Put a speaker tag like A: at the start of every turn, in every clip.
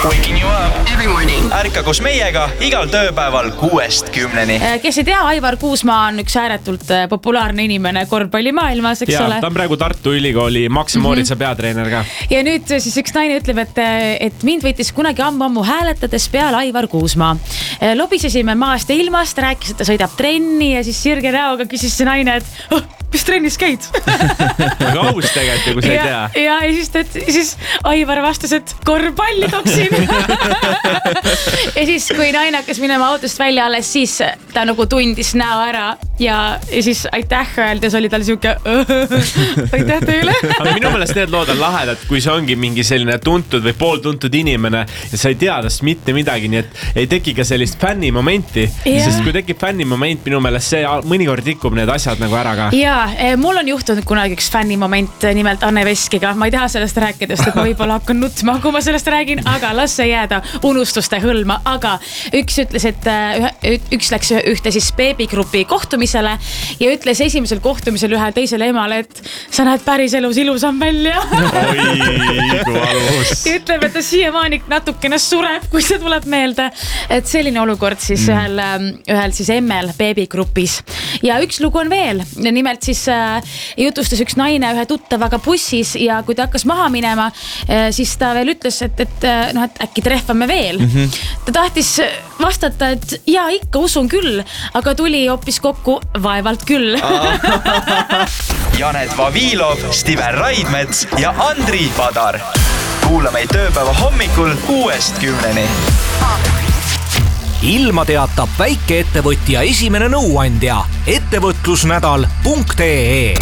A: Waking you up
B: every morning.
A: Ärka koos meiega igal tööpäeval 6-10.
C: Kes ei tea, Aivar Kuusmaa on üks ääretult populaarne inimene korvpallimaailmas, eks ole?
D: Ta on praegu Tartu Ülikooli Maxi Mooritsa peatreener ka.
C: Ja nüüd siis üks naine ütleb, et mind võitis kunagi ammu hääletades peal Aivar Kuusmaa. Lobisesime maast ja ilmast, rääkis, et ta sõidab trenni ja siis sirge näoga küsis see naine, et mis trennis käid?
D: Aga aus tegelikult, kui sa ei tea.
C: Ja siis Aivar vastas, et korvpalli toksin. Ja siis, kui naine hakkas minema autost välja alles, siis ta nagu tundis näo ära ja siis aitäh öeldes oli tal siuke aitäh teile.
D: Aga minu meelest need lood on lahedad, kui see ongi mingi selline tuntud või pooltuntud inimene ja sa ei tea tast mitte midagi, nii et ei teki ka sellist fännimomenti. Sest kui tekib fännimoment, minu meelest see mõnikord rikub need asjad nagu ära ka.
C: Ja, mul on juhtunud kunagi üks fännimoment nimelt Anne Veskiga. Ma ei taha sellest rääkidest, et ma võib-olla hakkan nutma, kui ma sellest räägin, aga las see jääda unustuste hõlma. Aga üks ütles, et üks läks ühte siis beebigrupi kohtumisele ja ütles esimesel kohtumisel ühe teisele emale, et sa näed päris elus ilusam välja.
D: Oi, kui valus.
C: Ütleb, et ta siiamaani natukene sureb, kui see tuleb meelde. Et selline olukord siis ühel siis emmel beebigrupis. Ja üks lugu on veel. Nimelt siis jutustas üks naine ühe tuttavaga bussis ja kui ta hakkas maha minema, siis ta veel ütles, et äkki trehvame veel. Ta tahtis vastata, et jaa, ikka usun küll, aga tuli hoopis kokku vaevalt küll.
A: Janet Vavilov, Stiven Raidmets ja Andri Padar. Kuula meid tööpäeva hommikul 6-10.
E: Ilma teatab väikeettevõtja esimene nõuandja ettevõtlusnädal.ee.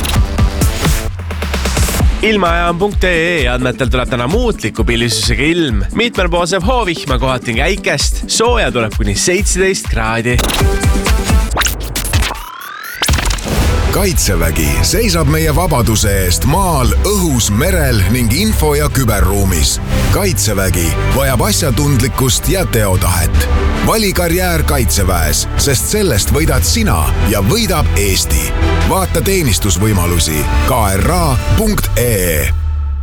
D: Ilmaajan.ee andmetel tuleb täna muutliku pilvisusega ilm. Mitmel poosev hoovihma kohati käikest. Sooja tuleb kuni 17 kraadi.
F: Kaitsevägi seisab meie vabaduse eest maal, õhus, merel ning info- ja küberruumis. Kaitsevägi vajab asjatundlikkust ja teotahet. Vali karjäär Kaitseväes, sest sellest võidad sina ja võidab Eesti. Vaata teenistusvõimalusi kra.ee.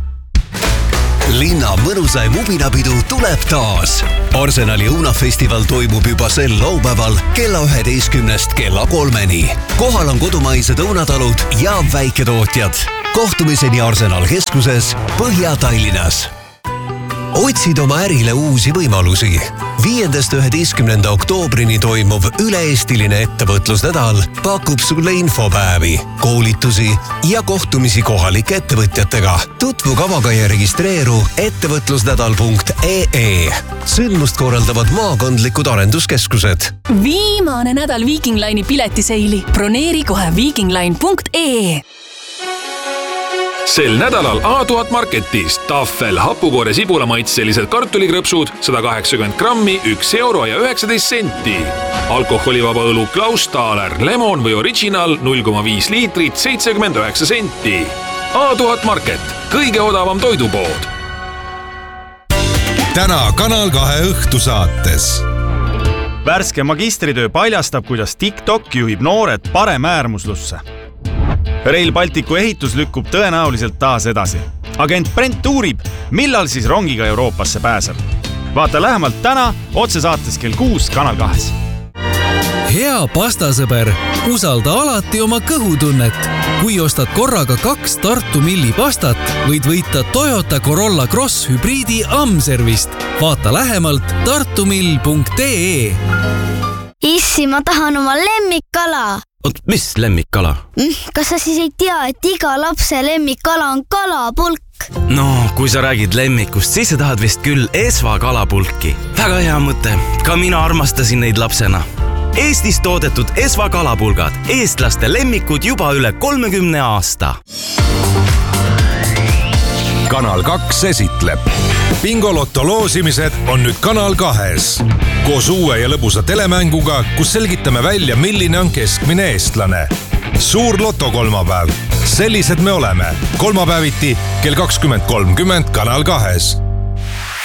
G: Linna mõnusaim ubinapidu tuleb taas. Arsenali õunafestival toimub juba sel laupäeval kella 11 kella 3. Kohal on kodumaised õunatalud ja väiketootjad. Kohtumiseni Arsenal keskuses Põhja-Tallinnas. Otsid oma ärile uusi võimalusi. 5.–11. oktoobrini toimuv üle-eestiline ettevõtlusnädal pakub sulle infopäevi, koolitusi ja kohtumisi kohalike ettevõtjatega. Tutvu kavaga ja registreeru ettevõtlusnädal.ee. Sündmust korraldavad maakondlikud arenduskeskused.
H: Viimane nädal Viking Line'i piletiseili. Broneeri kohe vikingline.ee.
I: Sel nädalal A1000 Marketis Tafel hapukoore sibulamaitselised kartulikrõpsud 180 grammi, 1 euro ja 19 senti. Alkoholivaba õlu Klaus Thaler, lemon või original 0,5 liitrit 79 senti. A1000 Market, kõige odavam toidupood.
J: Täna Kanal 2 õhtusaates.
K: Värske magistritöö paljastab, kuidas TikTok juhib noored paremäärmuslusse. Rail Balticu ehitus lükkub tõenäoliselt taas edasi. Agent Brent uurib, millal siis rongiga Euroopasse pääseb. Vaata lähemalt täna otsesaates kell 6 Kanal 2.
L: Hea pastasõber, usalda alati oma kõhutunnet. Kui ostad korraga 2 Tartu Milli pastat, võid võita Toyota Corolla Cross hübriidi Amservist. Vaata lähemalt tartumill.ee.
M: Issi, ma tahan oma lemmikkala.
N: Oot, mis lemmikkala?
M: Kas sa siis ei tea, et iga lapse lemmikkala on kalapulk?
N: No, kui sa räägid lemmikust, siis sa tahad vist küll Esva kalapulki. Väga hea mõte. Ka mina armastasin neid lapsena. Eestis toodetud Esva kalapulgad. Eestlaste lemmikud juba üle 30 aasta.
J: Kanal 2 esitleb. Bingolotto loosimised on nüüd Kanal 2-s. Koos uue ja lõbusa telemänguga, kus selgitame välja, milline on keskmine eestlane. Suur lotokolmapäev. Sellised me oleme. Kolmapäeviti kell 20.30 Kanal 2-s.